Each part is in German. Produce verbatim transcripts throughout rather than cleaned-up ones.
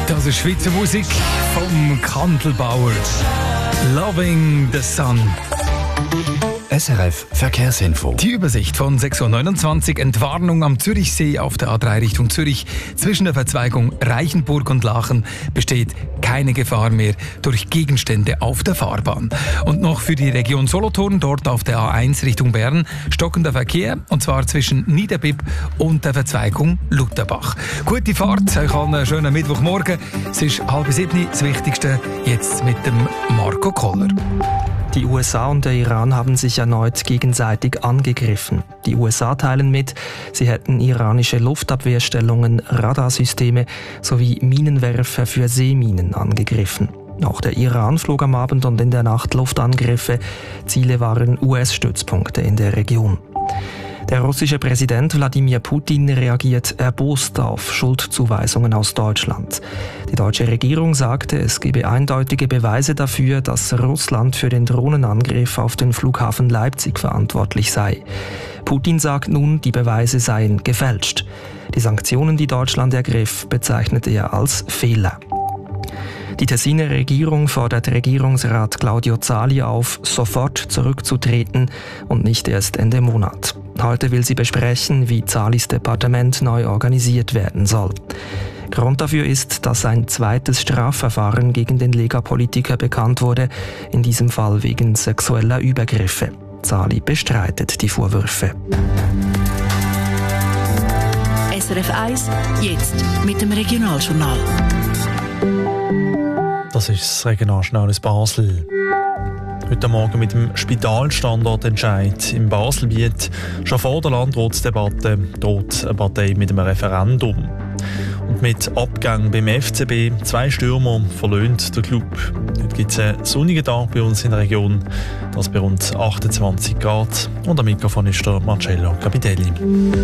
Das ist Schweizer Musik vom Kandelbauer. Loving the Sun. S R F Verkehrsinfo. Die Übersicht von sechs Uhr neunundzwanzig. Entwarnung am Zürichsee auf der A drei Richtung Zürich. Zwischen der Verzweigung Reichenburg und Lachen besteht keine Gefahr mehr durch Gegenstände auf der Fahrbahn. Und noch für die Region Solothurn, dort auf der A eins Richtung Bern, stockender Verkehr, und zwar zwischen Niederbipp und der Verzweigung Lutherbach. Gute Fahrt, euch allen einen schönen Mittwochmorgen. Es ist halb sieben, das Wichtigste jetzt mit dem Marco Koller. Die U S A und der Iran haben sich erneut gegenseitig angegriffen. Die U S A teilen mit, sie hätten iranische Luftabwehrstellungen, Radarsysteme sowie Minenwerfer für Seeminen angegriffen. Auch der Iran flog am Abend und in der Nacht Luftangriffe. Ziele waren U S-Stützpunkte in der Region. Der russische Präsident Wladimir Putin reagiert erbost auf Schuldzuweisungen aus Deutschland. Die deutsche Regierung sagte, es gebe eindeutige Beweise dafür, dass Russland für den Drohnenangriff auf den Flughafen Leipzig verantwortlich sei. Putin sagt nun, die Beweise seien gefälscht. Die Sanktionen, die Deutschland ergriff, bezeichnet er als Fehler. Die Tessiner Regierung fordert Regierungsrat Claudio Zali auf, sofort zurückzutreten und nicht erst Ende Monat. Heute will sie besprechen, wie Zalis Departement neu organisiert werden soll. Grund dafür ist, dass ein zweites Strafverfahren gegen den Lega-Politiker bekannt wurde, in diesem Fall wegen sexueller Übergriffe. Zali bestreitet die Vorwürfe. S R F eins, jetzt mit dem Regionaljournal. Das ist das Regionaljournal aus Basel. Heute Morgen mit dem Spitalstandortentscheid im Baselbiet. Schon vor der Landratsdebatte droht eine Partei mit einem Referendum. Und mit Abgang beim F C B, zwei Stürmer, verlöhnt der Club. Heute gibt es einen sonnigen Tag bei uns in der Region, das bei rund achtundzwanzig Grad. Und am Mikrofon ist der Marcello Capitelli.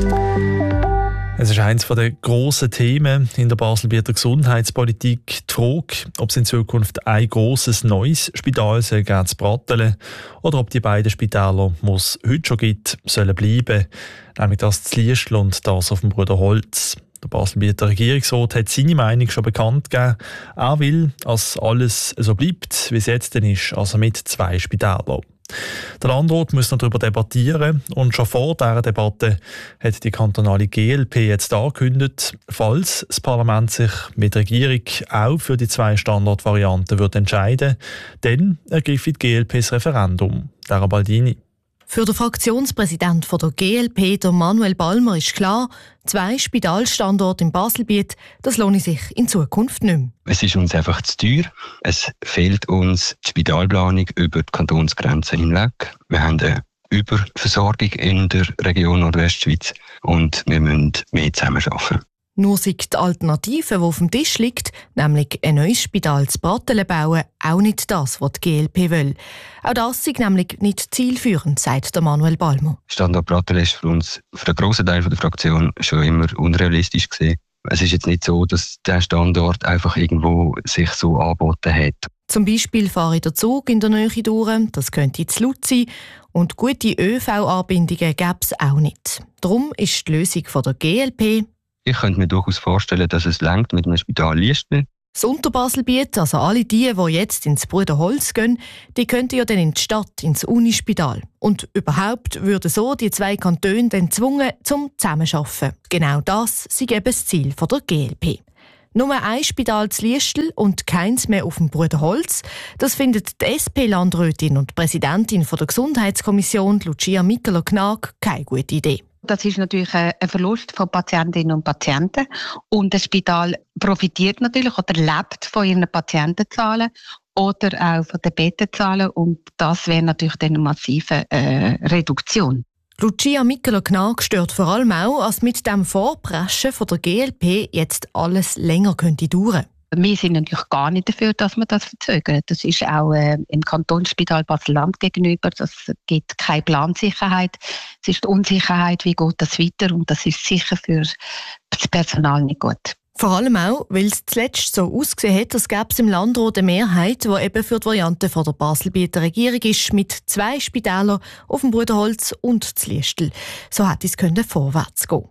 Es ist eines der grossen Themen in der Baselbieter Gesundheitspolitik die Frage, ob es in Zukunft ein grosses neues Spital soll geben zu Brattelen oder ob die beiden Spitäler, die es heute schon gibt, sollen bleiben, nämlich das zu Liestl und das auf dem Bruderholz. Der Baselbieter Regierungsrat hat seine Meinung schon bekannt gegeben. Er will, dass alles so bleibt, wie es jetzt ist, also mit zwei Spitälern. Der Landrat muss noch darüber debattieren und schon vor dieser Debatte hat die kantonale G L P jetzt angekündigt, falls das Parlament sich mit der Regierung auch für die zwei Standortvarianten wird entscheiden, dann ergreift die G L P das Referendum. Dara Baldini. Für den Fraktionspräsidenten der G L P, der Manuel Balmer, ist klar, zwei Spitalstandorte im Baselbiet, das lohne sich in Zukunft nicht mehr. Es ist uns einfach zu teuer. Es fehlt uns die Spitalplanung über die Kantonsgrenzen hinweg. Wir haben eine Überversorgung in der Region Nordwestschweiz und wir müssen mehr zusammenarbeiten. Nur sei die Alternative, die auf dem Tisch liegt, nämlich ein neues Spital zu Brattelen bauen, auch nicht das, was die G L P will. Auch das sei nämlich nicht zielführend, sagt der Manuel Balmer. Standort Brattelen ist für uns, für den grossen Teil der Fraktion, schon immer unrealistisch gewesen. Es ist jetzt nicht so, dass der Standort einfach irgendwo sich so angeboten hat. Zum Beispiel fahre der Zug in der Nähe durch, das könnte zu laut sein, und gute Ö V-Anbindungen gäbe es auch nicht. Darum ist die Lösung von der G L P: Ich könnte mir durchaus vorstellen, dass es reicht mit einem Spital Liestl. Das Unterbaselbiet, also alle die, die jetzt ins Bruderholz gehen, die könnten ja dann in die Stadt, ins Unispital. Und überhaupt würden so die zwei Kantone dann gezwungen zum Zusammenarbeiten. Genau das sei eben das Ziel von der G L P. Nur ein Spital zu Liestl und keins mehr auf dem Bruderholz, das findet die S P-Landrätin und Präsidentin von der Gesundheitskommission, Lucia Mikkeler-Gnag, keine gute Idee. Das ist natürlich ein Verlust von Patientinnen und Patienten. Und das Spital profitiert natürlich oder lebt von ihren Patientenzahlen oder auch von den Bettenzahlen. Und das wäre natürlich dann eine massive äh, Reduktion. Lucia Mikkeler-Gnag stört vor allem auch, dass mit dem Vorpreschen von der G L P jetzt alles länger könnte dauern. Wir sind natürlich gar nicht dafür, dass man das verzögert. Das ist auch äh, im Kantonsspital Basel-Land gegenüber. Das gibt keine Plansicherheit. Es ist die Unsicherheit, wie geht das weiter, und das ist sicher für das Personal nicht gut. Vor allem auch, weil es zuletzt so ausgesehen hat, als gäbe es im Landrat eine Mehrheit, die eben für die Variante von der Baselbieter Regierung ist, mit zwei Spitälern auf dem Bruderholz und zu Liestl. So hätte es vorwärts gehen können.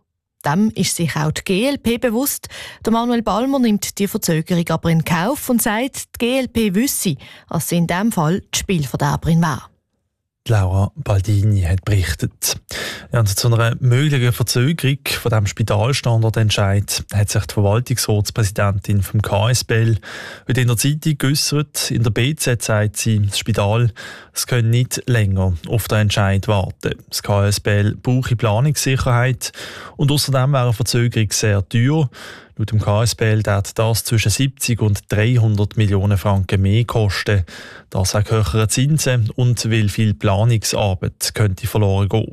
Dem ist sich auch die G L P bewusst. Der Manuel Balmer nimmt die Verzögerung aber in Kauf und sagt, die G L P wisse, dass sie in diesem Fall die Spielverderberin wäre. Laura Baldini hat berichtet. Ja, und zu einer möglichen Verzögerung von dem Spitalstandortentscheid hat sich die Verwaltungsratspräsidentin vom K S B L heute in der Zeitung geäussert. In der B Z sagt sie, das Spital es könne nicht länger auf den Entscheid warten. Das K S B L brauche Planungssicherheit und außerdem wäre eine Verzögerung sehr teuer. Laut dem K S B L wird das zwischen siebzig und dreihundert Millionen Franken mehr kosten. Das wegen höherer Zinsen und weil viel Planungsarbeit könnte verloren gehen.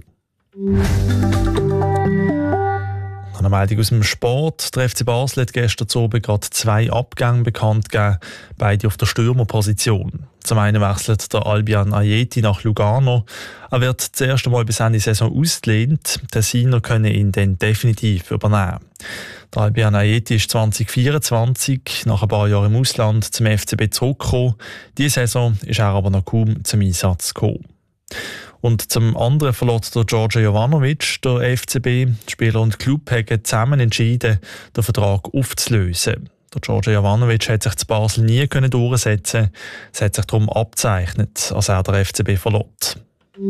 Eine Meldung aus dem Sport. Der F C Basel hat gestern Abend gerade zwei Abgänge bekannt gegeben, beide auf der Stürmerposition. Zum einen wechselt der Albian Ajeti nach Lugano. Er wird das erste Mal bis Ende Saison ausgelehnt. Die Tessiner können ihn dann definitiv übernehmen. Der Albian Ajeti ist zwanzig vierundzwanzig nach ein paar Jahren im Ausland zum F C B zurückgekommen. Diese Saison ist er aber noch kaum zum Einsatz gekommen. Und zum anderen verlässt der George Jovanovic der F C B. Die Spieler und Club haben zusammen entschieden, den Vertrag aufzulösen. Der George Jovanovic hat sich zu Basel nie durchsetzen. Es hat sich darum abzeichnet, als er der F C B verlässt.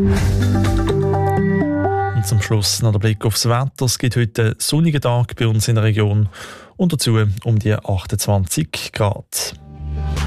Und zum Schluss noch der Blick aufs Wetter. Es gibt heute einen sonnigen Tag bei uns in der Region und dazu um die achtundzwanzig Grad.